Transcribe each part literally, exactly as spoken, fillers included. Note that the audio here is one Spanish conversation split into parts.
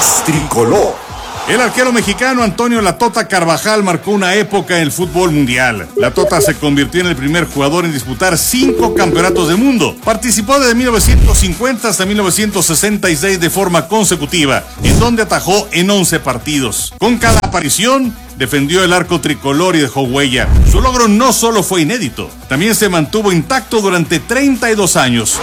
Voz Tricolor. El arquero mexicano Antonio La Tota Carvajal marcó una época en el fútbol mundial. La Tota se convirtió en el primer jugador en disputar cinco campeonatos del mundo. Participó desde mil novecientos cincuenta hasta mil novecientos sesenta y seis de forma consecutiva, en donde atajó en once partidos. Con cada aparición, defendió el arco tricolor y dejó huella. Su logro no solo fue inédito, también se mantuvo intacto durante treinta y dos años.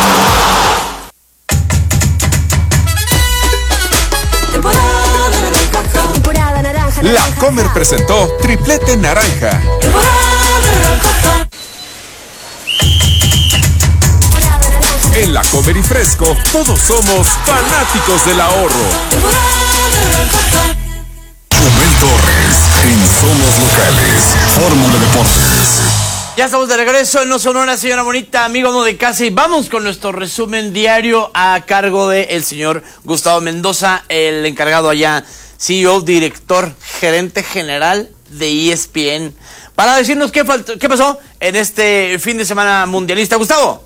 La Comer presentó Triplete Naranja. En La Comer y Fresco, todos somos fanáticos del ahorro. Chumel Torres, en Somos Locales, Fórmula Deportes. Ya estamos de regreso en No Sonora, señora bonita, amigo amo de casa, y vamos con nuestro resumen diario a cargo del señor Gustavo Mendoza, el encargado allá, C E O, director, gerente general de E S P N, para decirnos qué, faltó, qué pasó en este fin de semana mundialista. Gustavo.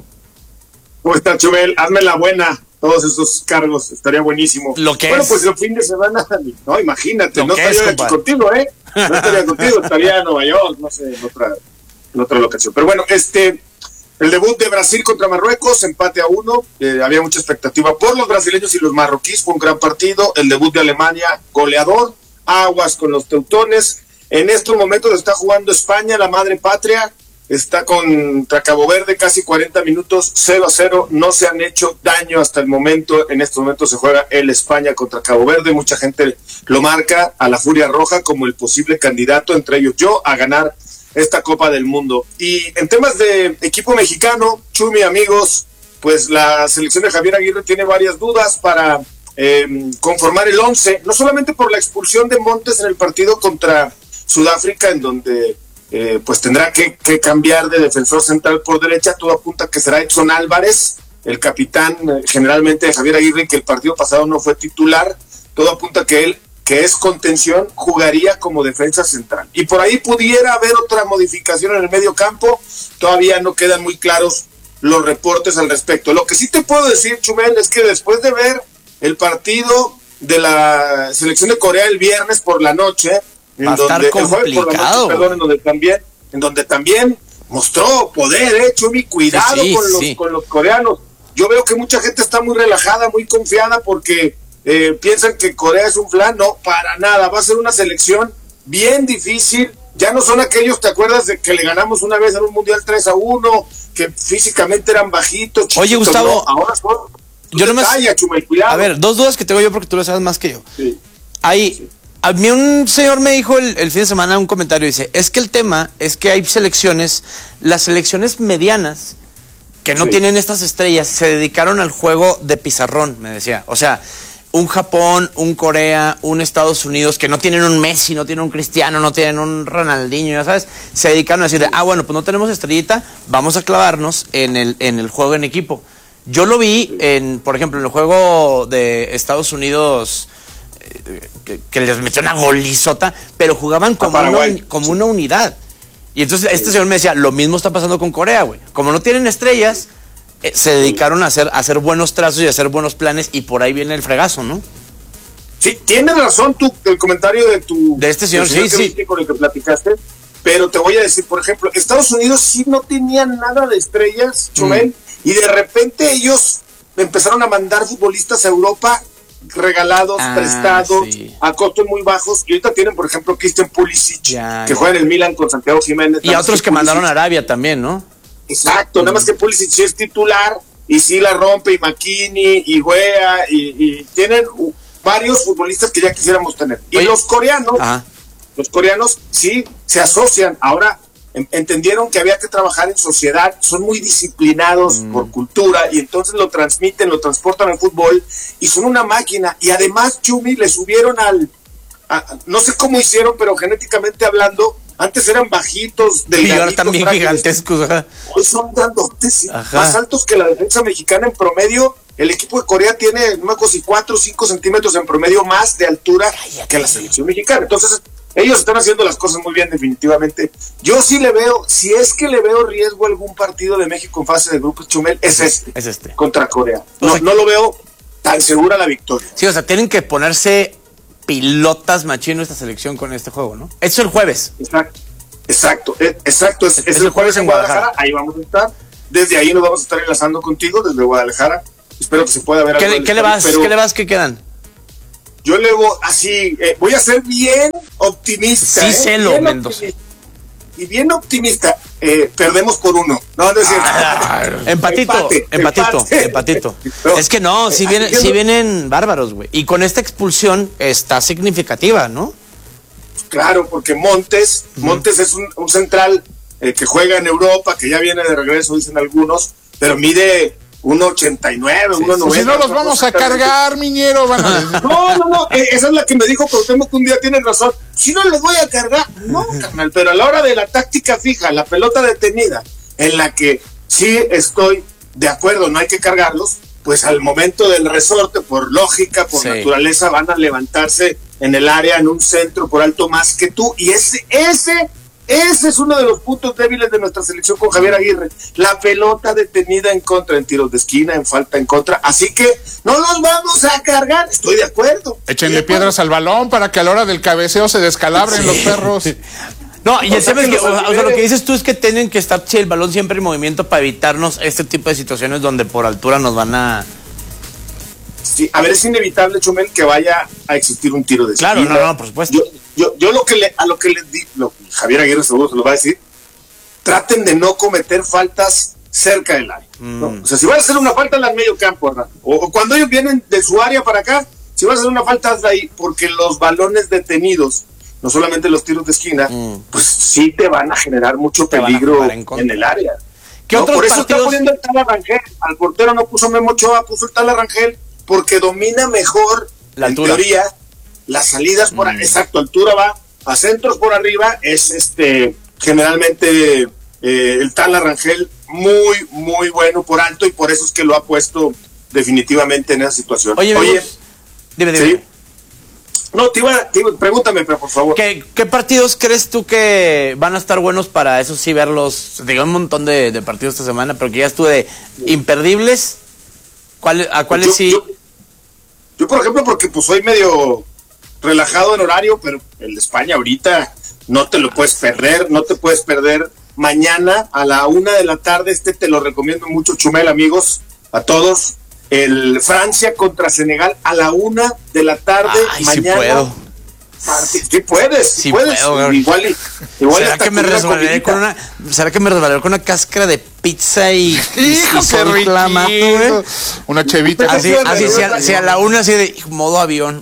¿Cómo está, Chumel? Hazme la buena, todos esos cargos, estaría buenísimo. Lo que bueno, es. pues el fin de semana, no, imagínate, Lo no estaría es, aquí compadre. contigo, ¿eh? No estaría contigo, estaría en Nueva York, no sé, en otra, en otra locación. Pero bueno, este, el debut de Brasil contra Marruecos, empate a uno, eh, había mucha expectativa por los brasileños y los marroquíes, fue un gran partido. El debut de Alemania, goleador, aguas con los teutones. En estos momentos está jugando España, la madre patria, está contra Cabo Verde, casi cuarenta minutos, cero a cero, no se han hecho daño hasta el momento. En estos momentos se juega el España contra Cabo Verde, mucha gente lo marca a la Furia Roja como el posible candidato, entre ellos yo, a ganar esta Copa del Mundo. Y en temas de equipo mexicano, Chumi, amigos, pues la selección de Javier Aguirre tiene varias dudas para eh, conformar el once, no solamente por la expulsión de Montes en el partido contra Sudáfrica, en donde eh, pues tendrá que, que cambiar de defensor central por derecha. Todo apunta que será Edson Álvarez, el capitán eh, generalmente de Javier Aguirre, que el partido pasado no fue titular. Todo apunta que él, que es contención, jugaría como defensa central. Y por ahí pudiera haber otra modificación en el medio campo. Todavía no quedan muy claros los reportes al respecto. Lo que sí te puedo decir, Chumel, es que después de ver el partido de la selección de Corea el viernes por la noche, en Va a estar donde, el jueves por la complicado. noche, perdón, en donde también, en donde también mostró poder, eh, Chumi, cuidado Sí, sí, con los, sí. con los coreanos. Yo veo que mucha gente está muy relajada, muy confiada, porque eh, piensan que Corea es un flan. No, para nada, va a ser una selección bien difícil. Ya no son aquellos, ¿te acuerdas de que le ganamos una vez en un mundial tres a uno, que físicamente eran bajitos, chiquitos? Oye, Gustavo, no, ahora son yo nomás, talla, Chumel, cuidado. a ver, dos dudas que tengo yo porque tú lo sabes más que yo. Sí. Hay, Sí. a mí un señor me dijo el, el fin de semana un comentario, dice, es que el tema es que hay selecciones, las selecciones medianas, que no Sí. tienen estas estrellas, se dedicaron al juego de pizarrón, me decía. O sea, un Japón, un Corea, un Estados Unidos, que no tienen un Messi, no tienen un Cristiano, no tienen un Ronaldinho, ya sabes, se dedicaron a decir, ah, bueno, pues no tenemos estrellita, vamos a clavarnos en el, en el juego en equipo. Yo lo vi, en, por ejemplo, en el juego de Estados Unidos, eh, que, que les metió una golizota, pero jugaban como, una, uni- como una unidad. Y entonces este señor me decía, lo mismo está pasando con Corea, güey. Como no tienen estrellas, eh, se dedicaron a hacer, a hacer buenos trazos y a hacer buenos planes, y por ahí viene el fregazo, ¿no? Sí, tienes razón tú, el comentario de tu... De este señor, del sí, que sí. viste, con el que platicaste, pero te voy a decir, por ejemplo, Estados Unidos sí no tenía nada de estrellas, Chumel, mm. y de repente ellos empezaron a mandar futbolistas a Europa regalados, ah, prestados, sí. a costos muy bajos, y ahorita tienen, por ejemplo, Christian Pulisic, ya, que ya. juega en el Milan con Santiago Jiménez. Y a otros que, que mandaron a Arabia también, ¿no? Exacto, mm. nada más que Pulisic sí es titular, y sí la rompe, y McKinney, y Wea, y, y tienen uh, varios futbolistas que ya quisiéramos tener. Y Oye. los coreanos, Ajá. los coreanos sí se asocian, ahora entendieron que había que trabajar en sociedad, son muy disciplinados mm. por cultura, y entonces lo transmiten, lo transportan al fútbol, y son una máquina. Y además, Chumi, le subieron al, a, no sé cómo hicieron, pero genéticamente hablando, antes eran bajitos, delgaditos, y ahora también gigantescos, ajá. Hoy son grandotes, más altos que la defensa mexicana en promedio. El equipo de Corea tiene, no me acuerdo si cuatro o cinco centímetros en promedio más de altura Cállate. que la selección mexicana. Entonces, ellos están haciendo las cosas muy bien, definitivamente. Yo sí le veo, si es que le veo riesgo a algún partido de México en fase de grupos, Chumel, es este, es este. contra Corea. No, o sea, no lo veo tan segura la victoria. Sí, o sea, tienen que ponerse pilotas machino esta selección con este juego, ¿no? Eso es el jueves. Exacto, exacto, eh, exacto. Es, Es es el el jueves en Guadalajara. Guadalajara. Ahí vamos a estar. Desde ahí nos vamos a estar enlazando contigo, desde Guadalajara. Espero que se pueda ver ¿Qué, algo le, del ¿qué le estadio, vas? pero ¿Qué le vas? ¿Qué quedan? Yo le voy así, eh, voy a ser bien optimista. Sí, eh, celo, bien Mendoza. optimista. Y bien optimista, eh, perdemos por uno. No, no es cierto. Ah, empatito, Empate, empatito, empate. empatito. No, Es que no, si eh, vienen, haciendo- si vienen bárbaros, güey. Y con esta expulsión está significativa, ¿no? Claro, porque Montes, uh-huh. Montes es un, un central eh, que juega en Europa, que ya viene de regreso, dicen algunos, pero mide uno ochenta y nueve, sí, uno noventa. Pues si no los vamos a cargar, Miñero, van a decir. No, no, no, eh, esa es la que me dijo Cuauhtémoc que un día, tiene razón. Si no los voy a cargar, no, carnal, pero a la hora de la táctica fija, la pelota detenida, en la que sí estoy de acuerdo, no hay que cargarlos, pues al momento del resorte, por lógica, por sí. naturaleza, van a levantarse en el área, en un centro por alto más que tú, y ese, ese, ese es uno de los puntos débiles de nuestra selección con Javier Aguirre, la pelota detenida en contra, en tiros de esquina, en falta en contra, así que no los vamos a cargar, estoy de acuerdo. Échenle de piedras al balón para que a la hora del cabeceo se descalabren sí. los perros. No, y o el sea tema que es que, los o sea, lo que dices tú es que tienen que estar sí, el balón siempre en movimiento para evitarnos este tipo de situaciones donde por altura nos van a... Sí, a ver, es inevitable, Chumel, que vaya a existir un tiro de esquina. Claro, no, no, por supuesto. Yo, yo, yo lo que le, a lo que les digo, Javier Aguirre seguro se lo va a decir, traten de no cometer faltas cerca del área. Mm. ¿no? O sea, si vas a hacer una falta, en el medio campo, ¿verdad? O, o cuando ellos vienen de su área para acá, si vas a hacer una falta, hazla ahí, porque los balones detenidos, no solamente los tiros de esquina, mm. pues sí te van a generar mucho te peligro en, en el área. ¿Qué ¿no? otros Por eso partidos? está poniendo el Tala Rangel. Al portero no puso Memo Ochoa, puso el Tala Rangel, porque domina mejor, la en altura. teoría, las salidas por mm. exacto, altura va a centros por arriba, es este generalmente eh, el Tala Rangel muy, muy bueno por alto, y por eso es que lo ha puesto definitivamente en esa situación. Oye, Oye dime, dime. ¿sí? No, te iba, te iba, pregúntame, pero por favor. ¿Qué, ¿Qué partidos crees tú que van a estar buenos para eso sí verlos? Digo, un montón de, de partidos esta semana, pero que ya estuve imperdibles. ¿Cuál, ¿A cuáles yo, sí? Yo, yo, por ejemplo, porque pues soy medio relajado en horario, pero el de España ahorita no te lo puedes perder, no te puedes perder mañana a la una de la tarde, este te lo recomiendo mucho, Chumel, amigos, a todos, el Francia contra Senegal a la una de la tarde. Ay, mañana. Sí puedo. Sí puedes, sí, sí puedes. Puedo, igual, igual ¿Será que me resbalaré con una, ¿será que me resbalaré con una cáscara de pizza y, Hijo, y sol clamato, una chevita? Así, así, si a, si a la una así de modo avión.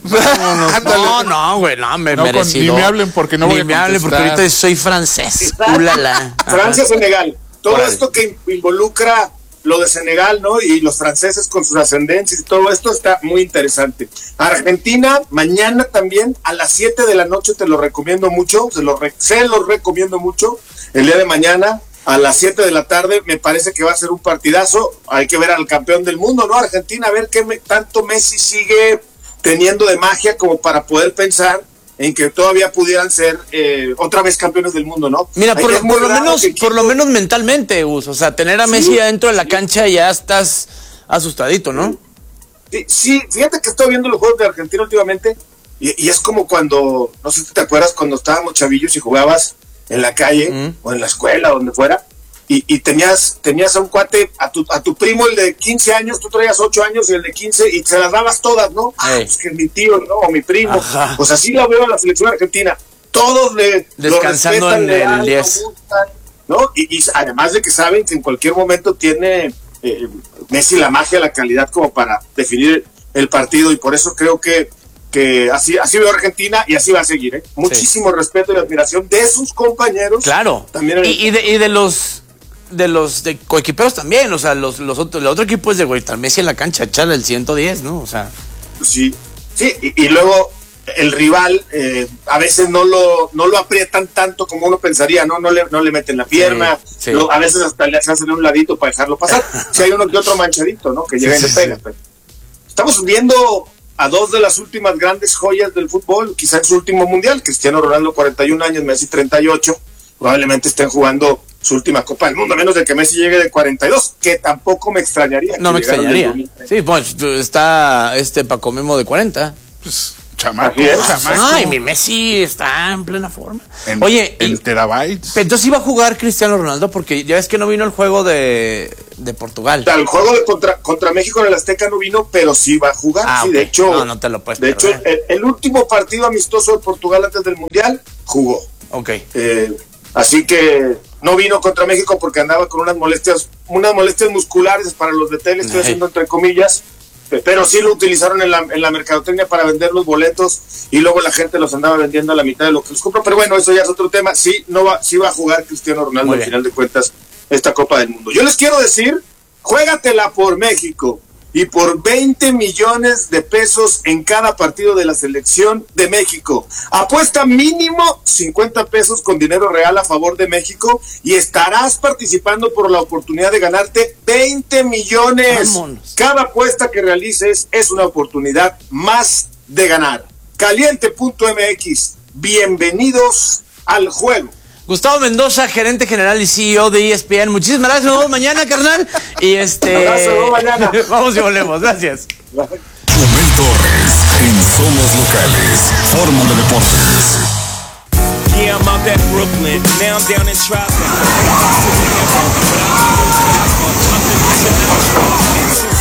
No, no, güey, no, me no, merecido. Ni me hablen porque no ni voy a me hablen porque ahorita soy francés. Ulala. Francia, Senegal. Todo Órale. Esto que involucra lo de Senegal, ¿no? Y los franceses con sus ascendencias y todo esto está muy interesante. Argentina, mañana también a las siete de la noche, te lo recomiendo mucho, se lo, re- se lo recomiendo mucho, el día de mañana a las siete de la tarde, me parece que va a ser un partidazo, hay que ver al campeón del mundo, ¿no? Argentina, a ver qué me, tanto Messi sigue teniendo de magia como para poder pensar en que todavía pudieran ser eh, otra vez campeones del mundo, ¿no? Mira, Hay por, que lo, por lo raro menos, que por lo menos mentalmente, Gus, o sea, tener a Messi Sí. adentro de la cancha ya estás asustadito, ¿no? Sí, sí, fíjate que estoy viendo los juegos de Argentina últimamente y, y es como cuando, no sé si te acuerdas, cuando estábamos chavillos y jugabas en la calle mm. o en la escuela, donde fuera, y, y tenías tenías a un cuate, a tu, a tu primo, el de quince años, tú traías ocho años y el de quince, y se las dabas todas, ¿no? Ah, pues que mi tío, ¿no? O mi primo. Ajá. Pues así lo veo en la selección argentina. Todos le descansando lo respetan, en le el dan, diez. lo gustan, ¿no? Y, y además de que saben que en cualquier momento tiene eh, Messi la magia, la calidad como para definir el partido, y por eso creo que que así así veo Argentina y así va a seguir, ¿eh? Muchísimo sí. respeto y admiración de sus compañeros. Claro. También el... y, y, de, y de los de los de coequiperos también, o sea, los los otros el otro equipo es de güey, tal Messi en la cancha, echarle el ciento diez, ¿no? O sea, sí. Sí, y, y luego el rival eh, a veces no lo no lo aprietan tanto como uno pensaría, no no le no le meten la pierna, sí, sí. Lo, a veces hasta le hacen un ladito para dejarlo pasar. Si hay uno que otro manchadito, ¿no? Que llega sí, y le pega. Sí. Pero estamos viendo a dos de las últimas grandes joyas del fútbol, quizá en su último mundial, Cristiano Ronaldo cuarenta y un años, Messi treinta y ocho, probablemente estén jugando su última Copa del Mundo, a menos de que Messi llegue de cuarenta y dos, que tampoco me extrañaría. No me extrañaría. Sí, pues está este Paco Memo de cuarenta. Pues, chamaco, Así es. chamaco. Ay, mi Messi está en plena forma. En, Oye, en y- terabytes. entonces iba a jugar Cristiano Ronaldo porque ya ves que no vino el juego de, de Portugal. O sea, el juego de contra, contra México en el Azteca no vino, pero sí va a jugar. Ah, sí, ok. de hecho, No, no te lo puedes de hecho perder. el, el último partido amistoso de Portugal antes del Mundial jugó. Ok. Eh, así que no vino contra México porque andaba con unas molestias, unas molestias musculares para los detalles, estoy Ay. haciendo entre comillas, eh, pero sí lo utilizaron en la, en la mercadotecnia para vender los boletos y luego la gente los andaba vendiendo a la mitad de lo que los compró. Pero bueno, eso ya es otro tema. Sí, no va, sí va a jugar Cristiano Ronaldo Muy al bien. final de cuentas esta Copa del Mundo. Yo les quiero decir, juégatela por México y por veinte millones de pesos en cada partido de la selección de México. Apuesta mínimo cincuenta pesos con dinero real a favor de México y estarás participando por la oportunidad de ganarte veinte millones. Vámonos. Cada apuesta que realices es una oportunidad más de ganar. Caliente punto m x. Bienvenidos al juego. Gustavo Mendoza, gerente general y C E O de E S P N. Muchísimas gracias. Nos vemos mañana, carnal. Y este. Abrazo, nos vemos mañana. Vamos y volvemos. Gracias. Chumel Torres en Somos Locales. Fórmula Deportes. Yeah, I'm out at Brooklyn. Now I'm down in Tropic.